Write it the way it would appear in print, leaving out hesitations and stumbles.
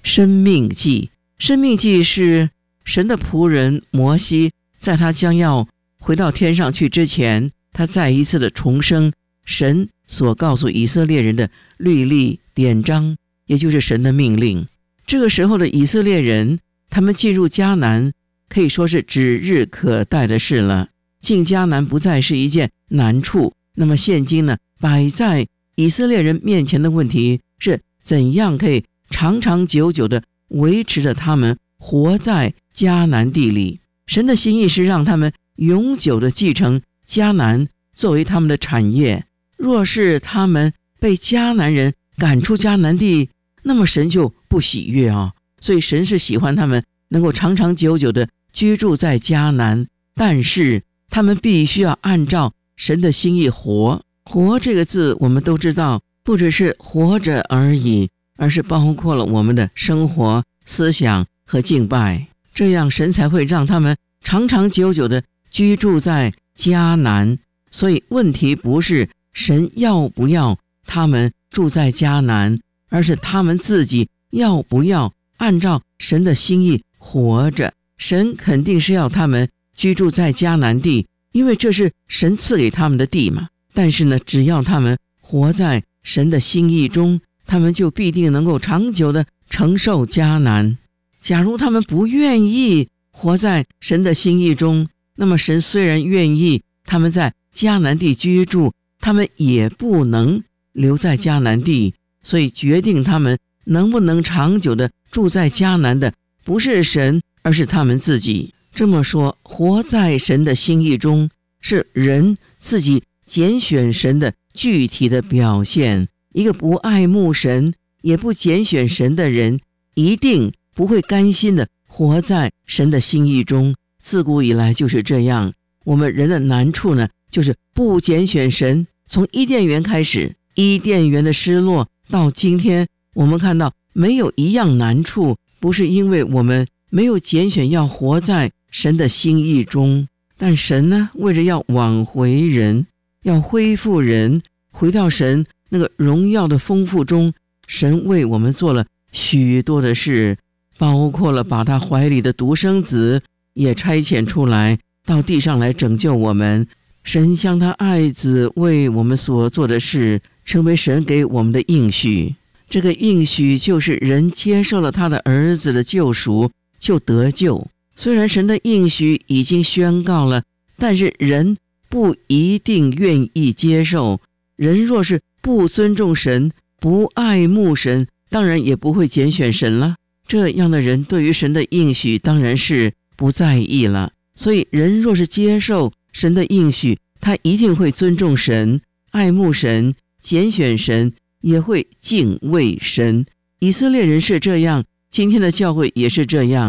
生命记。生命记是神的仆人摩西在他将要回到天上去之前，他再一次的重生神所告诉以色列人的律例典章，也就是神的命令。这个时候的以色列人，他们进入迦南可以说是指日可待的事了。进迦南不再是一件难处。那么现今呢，摆在以色列人面前的问题是怎样可以长长久久的维持着他们活在迦南地里。神的心意是让他们永久的继承迦南作为他们的产业。若是他们被迦南人赶出迦南地，那么神就不喜悦啊。所以神是喜欢他们能够长长久久的居住在迦南，但是他们必须要按照神的心意活。活这个字我们都知道，不只是活着而已，而是包括了我们的生活、思想和敬拜，这样神才会让他们长长久久的居住在迦南。所以问题不是神要不要他们住在迦南，而是他们自己要不要按照神的心意活着。神肯定是要他们居住在迦南地，因为这是神赐给他们的地嘛。但是呢，只要他们活在神的心意中，他们就必定能够长久的承受迦南。假如他们不愿意活在神的心意中，那么神虽然愿意他们在迦南地居住，他们也不能留在迦南地。所以决定他们能不能长久的住在迦南的不是神，而是他们自己。这么说，活在神的心意中是人自己拣选神的具体的表现。一个不爱慕神也不拣选神的人，一定不会甘心的活在神的心意中。自古以来就是这样。我们人的难处呢，就是不拣选神。从伊甸园开始，伊甸园的失落到今天，我们看到没有一样难处不是因为我们没有拣选要活在神的心意中。但神呢，为了要挽回人，要恢复人回到神那个荣耀的丰富中，神为我们做了许多的事，包括了把他怀里的独生子也差遣出来到地上来拯救我们。神将他爱子为我们所做的事成为神给我们的应许。这个应许就是人接受了他的儿子的救赎就得救。虽然神的应许已经宣告了，但是人不一定愿意接受。人若是不尊重神，不爱慕神，当然也不会拣选神了。这样的人对于神的应许当然是不在意了。所以人若是接受神的应许，他一定会尊重神，爱慕神，拣选神，也会敬畏神。以色列人是这样，今天的教会也是这样。